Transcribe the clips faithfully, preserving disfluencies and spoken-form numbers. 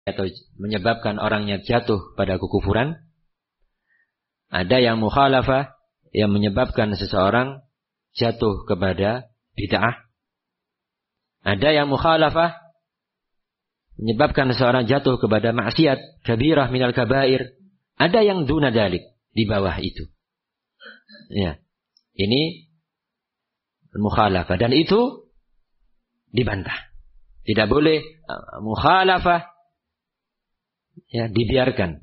atau menyebabkan orangnya jatuh pada kekufuran. Ada yang mukhalafah yang menyebabkan seseorang jatuh kepada bid'ah. Ada yang mukhalafah menyebabkan seseorang jatuh kepada maksiat, kabirah minal kabair. Ada yang duna dalik, di bawah itu. Ya. Ini mukhalafah, dan itu dibantah. Tidak boleh uh, mukhalafah ya dibiarkan.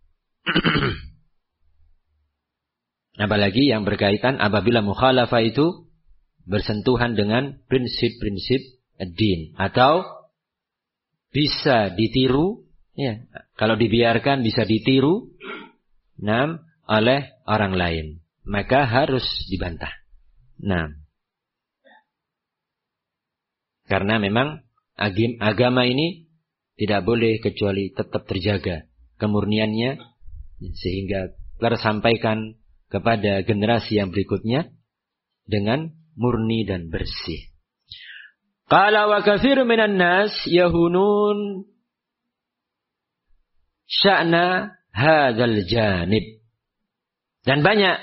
Apalagi yang berkaitan apabila mukhalafah itu bersentuhan dengan prinsip-prinsip ad-din atau bisa ditiru ya, kalau dibiarkan bisa ditiru nah, oleh orang lain, maka harus dibantah. Nah, karena memang agama ini tidak boleh kecuali tetap terjaga kemurniannya sehingga tersampaikan kepada generasi yang berikutnya dengan murni dan bersih. Qala wa katsirun minan nas yahunun sya'na hadzal janib. Dan banyak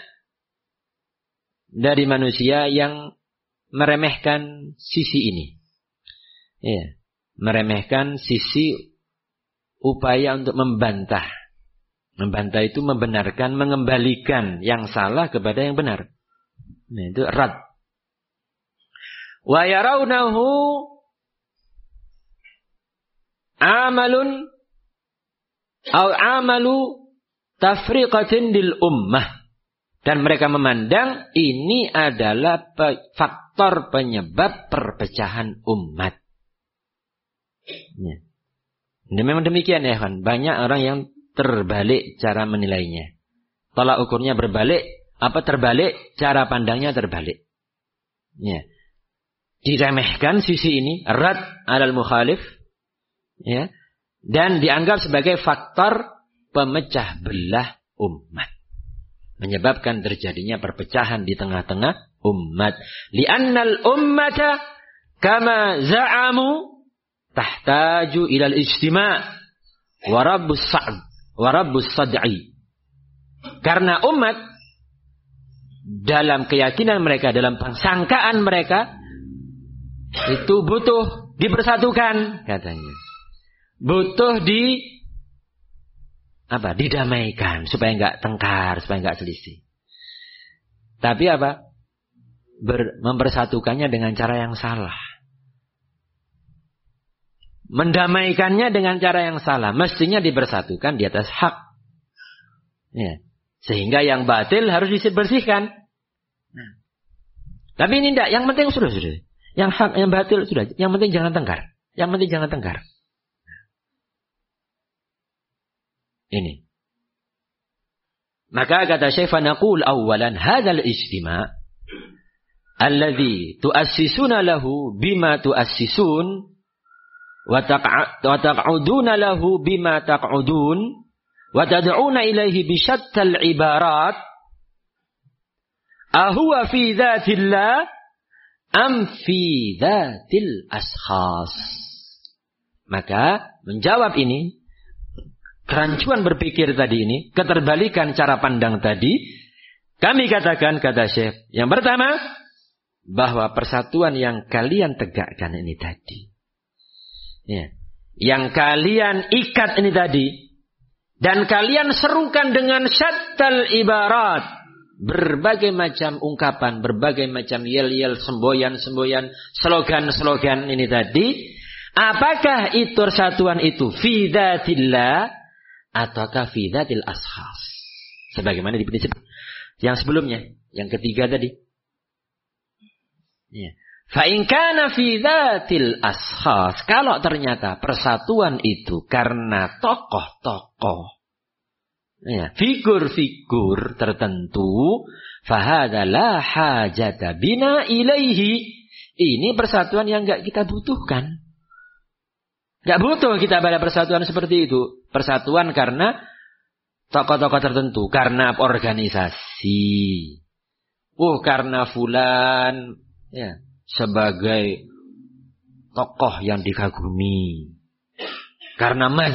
dari manusia yang meremehkan sisi ini. Ya, meremehkan sisi upaya untuk membantah. Membantah itu membenarkan, mengembalikan yang salah kepada yang benar. Nah, itu rad. Wa yarawnahu amalun au amalu tafriqatin lil ummah. Dan mereka memandang ini adalah faktor penyebab perpecahan umat. Ya. Ini memang demikian ya kan. Banyak orang yang terbalik cara menilainya. Tolak ukurnya berbalik, apa terbalik, cara pandangnya terbalik. Ya. Diremehkan sisi ini, rad alal mukhalif, ya, dan dianggap sebagai faktor pemecah belah umat. Menyebabkan terjadinya perpecahan di tengah-tengah umat. Li'annal ummata kama za'amu tahtaju ilal ijtima' wa rabbus sa'd wa rabbus sad'i. Karena umat dalam keyakinan mereka, dalam sangkaan mereka itu butuh dipersatukan katanya. Butuh di apa? Didamaikan supaya enggak tengkar, supaya enggak selisih. Tapi apa? Ber, mempersatukannya dengan cara yang salah. Mendamaikannya dengan cara yang salah. Mestinya dipersatukan di atas hak. Ya. Sehingga yang batil harus dibersihkan. Nah. Tapi ini tidak. Yang penting sudah sudah. Yang hak, yang batil sudah. Yang penting jangan tengkar. Yang penting jangan tengkar. Ini. Maka kata Syekh, fanaqul awalan hadzal ijtima' alladhi tu'assisuna lahu bima tu'assisun wa taq'uduna lahu bima taq'udun wa tad'una ilaihi bi syattal ibarat ahuwa fi dzatillah am fi dzatil ashkhas. Maka menjawab ini kerancuan berpikir tadi ini, keterbalikan cara pandang tadi, kami katakan, kata Syekh, yang pertama, bahwa persatuan yang kalian tegakkan ini tadi, ya, yang kalian ikat ini tadi, dan kalian serukan dengan syattal ibarat, berbagai macam ungkapan, berbagai macam yel-yel, semboyan-semboyan, slogan-slogan ini tadi, apakah itu persatuan itu fi dzatillah ataukah fi dzatil ashkhas? Sebagaimana di prinsip yang sebelumnya, yang ketiga tadi. Ya. Fa in kana fi dzatil ashkhas, kalau ternyata persatuan itu karena tokoh-tokoh, ya, figur-figur tertentu, fa hadza la hajata bina ilaihi. Ini persatuan yang enggak kita butuhkan. Enggak butuh kita pada persatuan seperti itu. Persatuan karena tokoh-tokoh tertentu, karena organisasi. Oh, karena fulan ya, sebagai tokoh yang dikagumi. Karena